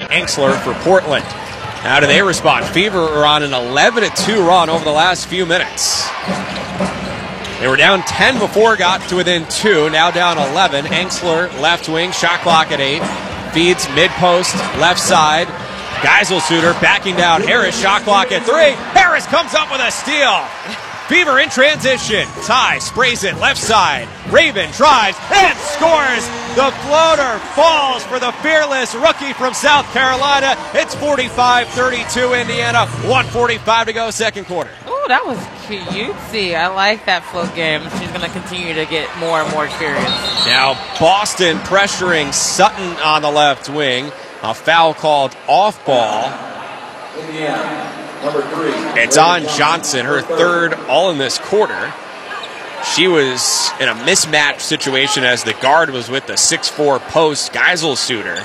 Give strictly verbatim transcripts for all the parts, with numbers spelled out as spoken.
Enxler for Portland. How do they respond? Fever are on an eleven to two run over the last few minutes. They were down ten before, got to within two, now down eleven. Enxler, left wing, shot clock at eight. Feeds mid-post, left side. Geiselsuter backing down Harris, shot clock at three. Harris comes up with a steal. Fever in transition. Ty sprays it left side. Raven drives and scores. The floater falls for the fearless rookie from South Carolina. It's forty-five thirty-two Indiana. one forty-five to go, second quarter. Ooh, that was cutesy. I like that float game. She's going to continue to get more and more experience. Now Boston pressuring Sutton on the left wing. A foul called off ball. Indiana. Number three. It's on Johnson, her third all in this quarter. She was in a mismatch situation as the guard was with the six four post Geiselsuter.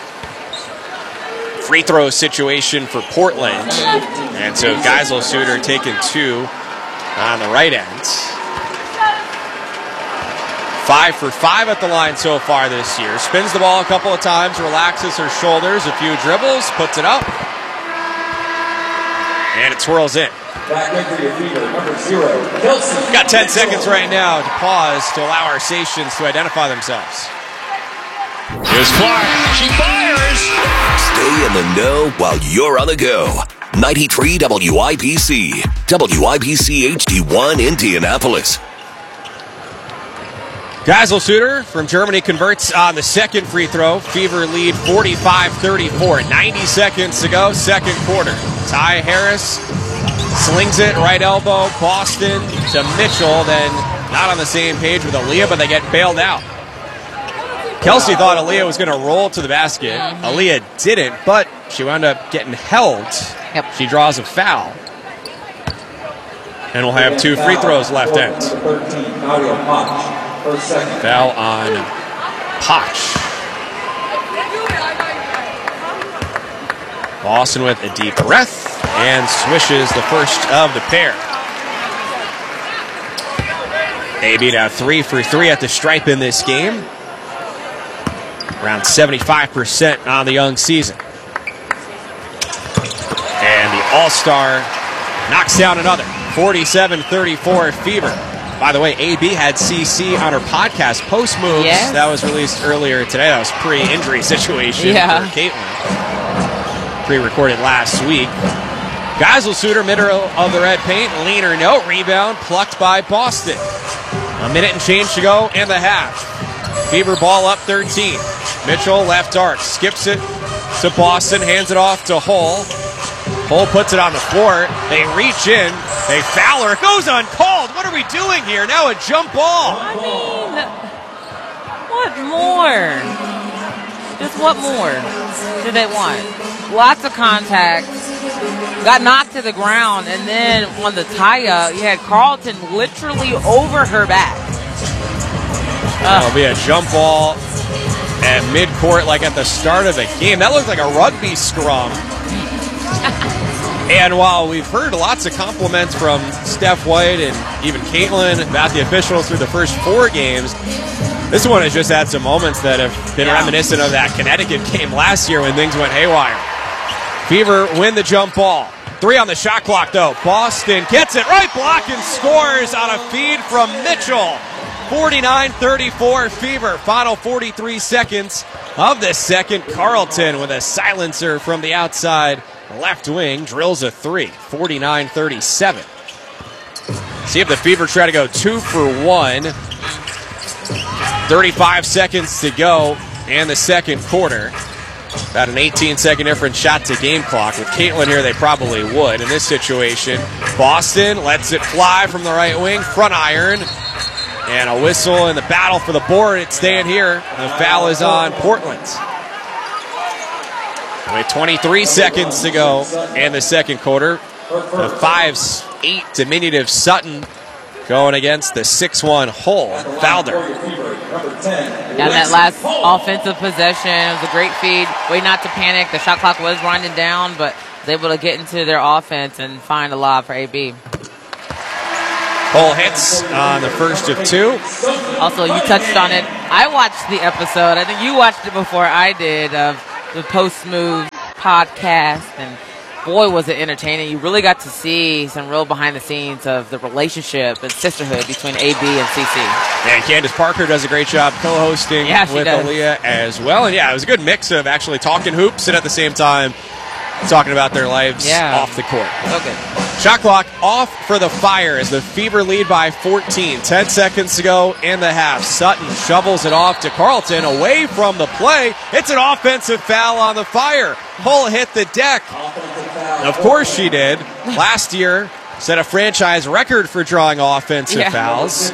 Free throw situation for Portland. And so Geiselsuter taking two on the right end. Five for five at the line so far this year. Spins the ball a couple of times, relaxes her shoulders, a few dribbles, puts it up. And it swirls in. Back entry of Fever, number zero, Kelsey. Got ten seconds right now to pause to allow our stations to identify themselves. Here's Clark. She fires. Stay in the know while you're on the go. ninety-three W I B C. W I B C H D one Indianapolis. Geiselsuter from Germany converts on the second free throw. Fever lead forty-five thirty-four. ninety seconds to go, second quarter. Ty Harris slings it, right elbow, Boston to Mitchell. Then not on the same page with Aaliyah, but they get bailed out. Kelsey thought Aaliyah was going to roll to the basket. Mm-hmm. Aaliyah didn't, but she wound up getting held. Yep. She draws a foul. And we'll have two free throws left end. Foul on Potch. Boston with a deep breath and swishes the first of the pair. A B now three for three at the stripe in this game. Around seventy-five percent on the young season. And the All-Star knocks down another. forty-seven thirty-four Fever. By the way, A B had C C on her podcast, Post Moves. Yes. That was released earlier today. That was pre-injury situation yeah. for Caitlin. Pre-recorded last week. Geiselsuter, middle of the red paint. Leaner, no. Rebound plucked by Boston. A minute and change to go in the half. Fever ball up thirteen. Mitchell left arc. Skips it to Boston. Hands it off to Hull. Hull puts it on the floor. They reach in. They foul her. It goes uncalled. What are we doing here? Now a jump ball. I mean, what more? Just what more do they want? Lots of contact. Got knocked to the ground, and then on the tie-up, you had Carlton literally over her back. Uh, It'll be a jump ball at midcourt like at the start of the game. That looked like a rugby scrum. And while we've heard lots of compliments from Steph White and even Caitlin about the officials through the first four games, this one has just had some moments that have been yeah. reminiscent of that Connecticut game last year when things went haywire. Fever win the jump ball. Three on the shot clock, though. Boston gets it right block and scores on a feed from Mitchell. forty-nine thirty-four Fever. Final forty-three seconds of the second. Carlton with a silencer from the outside left wing drills a three. forty-nine thirty-seven. See if the Fever try to go two for one. thirty-five seconds to go in the second quarter. About an eighteen second difference shot to game clock. With Caitlin here, they probably would. In this situation, Boston lets it fly from the right wing. Front iron. And a whistle in the battle for the board. It's staying here. The foul is on Portland. With twenty-three seconds to go in the second quarter. The five eight diminutive Sutton going against the six one Hull. Fouled her. Yeah, that last offensive possession, it was a great feed. Way not to panic. The shot clock was winding down, but was able to get into their offense and find a lob for A B. Hull hits on the first of two. Also, you touched on it. I watched the episode. I think you watched it before I did, of the Post Move podcast, and boy, was it entertaining. You really got to see some real behind the scenes of the relationship and sisterhood between A B and C C. And Candace Parker does a great job co-hosting yeah, she with does. Aaliyah as well. And yeah, it was a good mix of actually talking hoops and at the same time talking about their lives yeah. off the court. Okay. Shot clock off for the Fire as the Fever lead by fourteen. Ten seconds to go in the half. Sutton shovels it off to Carlton away from the play. It's an offensive foul on the Fire. Hull hit the deck. Of course she did. Last year set a franchise record for drawing offensive yeah. fouls.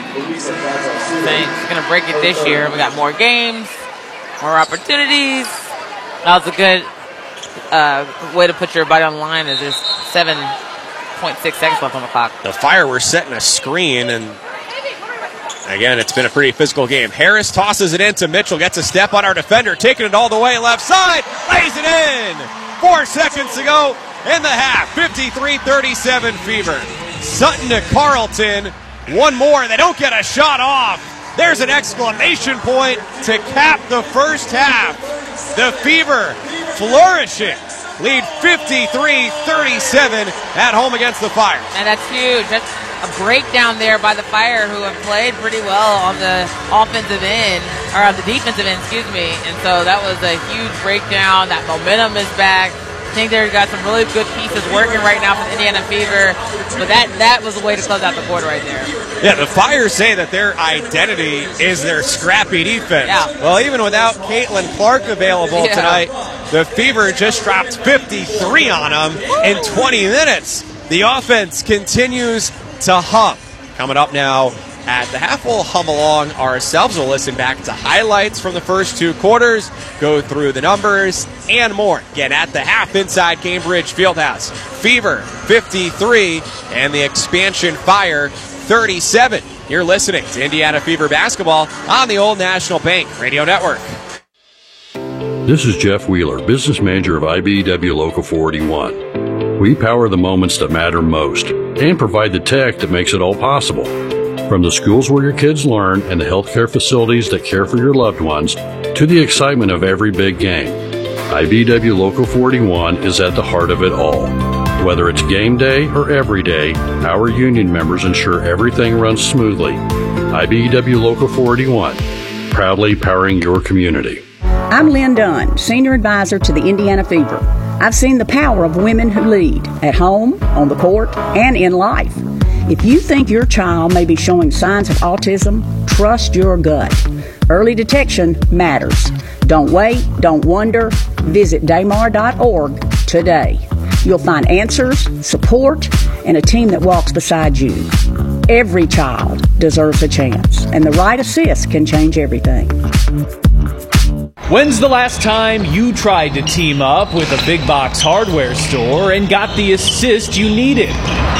Thanks. Going to break it this year. We got more games, more opportunities. That was a good uh, way to put your body on the line. Is just seven point six seconds left on the clock. The Fire were setting a screen, and again, it's been a pretty physical game. Harris tosses it into Mitchell, gets a step on our defender, taking it all the way left side, lays it in. Four seconds to go in the half. fifty-three thirty-seven Fever. Sutton to Carlton. One more. They don't get a shot off. There's an exclamation point to cap the first half. The Fever flourishing. Lead fifty-three thirty-seven at home against the Fire. And that's huge. That's a breakdown there by the Fire, who have played pretty well on the offensive end, or on the defensive end, excuse me. And so that was a huge breakdown. That momentum is back. I think they've got some really good pieces working right now for the Indiana Fever. But that, that was the way to close out the quarter right there. Yeah, the Fire say that their identity is their scrappy defense. Yeah. Well, even without Caitlin Clark available yeah. tonight, the Fever just dropped fifty-three on them in twenty minutes. The offense continues to hum. Coming up now at the half, we'll hum along ourselves. We'll listen back to highlights from the first two quarters, go through the numbers, and more. Get at the half inside Cambridge Fieldhouse. Fever fifty-three and the expansion Fire thirty-seven. You're listening to Indiana Fever basketball on the Old National Bank Radio Network. This is Jeff Wheeler, business manager of I B E W Local four eighty-one. We power the moments that matter most and provide the tech that makes it all possible. From the schools where your kids learn and the healthcare facilities that care for your loved ones to the excitement of every big game, I B E W Local four eighty-one is at the heart of it all. Whether it's game day or every day, our union members ensure everything runs smoothly. I B E W Local four eighty-one, proudly powering your community. I'm Lynn Dunn, Senior Advisor to the Indiana Fever. I've seen the power of women who lead, at home, on the court, and in life. If you think your child may be showing signs of autism, trust your gut. Early detection matters. Don't wait, don't wonder. Visit damar dot org today. You'll find answers, support, and a team that walks beside you. Every child deserves a chance, and the right assist can change everything. When's the last time you tried to team up with a big box hardware store and got the assist you needed?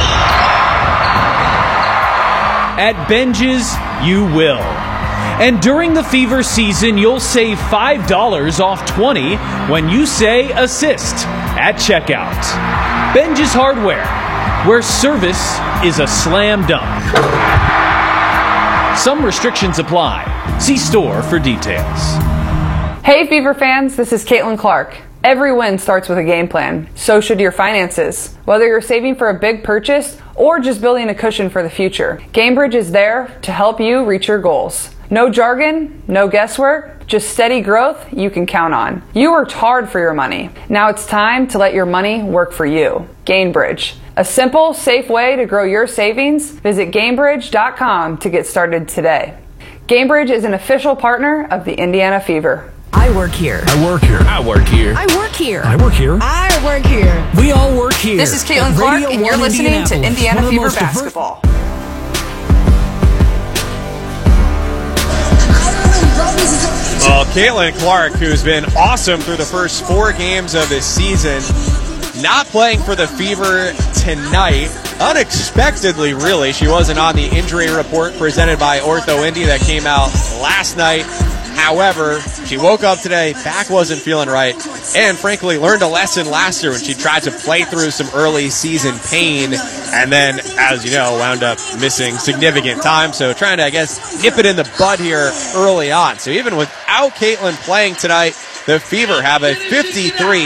At Benjes, you will. And during the Fever season, you'll save five dollars off twenty when you say assist at checkout. Benjes Hardware, where service is a slam dunk. Some restrictions apply. See store for details. Hey Fever fans, this is Caitlin Clark. Every win starts with a game plan. So should your finances. Whether you're saving for a big purchase or just building a cushion for the future, GameBridge is there to help you reach your goals. No jargon, no guesswork, just steady growth you can count on. You worked hard for your money. Now it's time to let your money work for you. GameBridge, a simple, safe way to grow your savings. Visit GameBridge dot com to get started today. GameBridge is an official partner of the Indiana Fever. I work here. I work here. I work here. I work here. I work here. I work here. We all work here. This is Caitlin Clark, and you're listening to Indiana Fever Basketball. Well, Caitlin Clark, who's been awesome through the first four games of this season, not playing for the Fever tonight. Unexpectedly, really. She wasn't on the injury report presented by Ortho Indy that came out last night. However, she woke up today, back wasn't feeling right, and frankly learned a lesson last year when she tried to play through some early season pain and then, as you know, wound up missing significant time. So trying to, I guess, nip it in the bud here early on. So even without Caitlin playing tonight, The Fever have a fifty-three